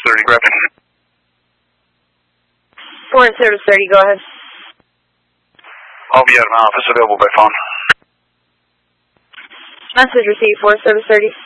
30, Griffin. Foreign Service 30, go ahead. I'll be out of my office, available by phone. Message received, Foreign Service 30.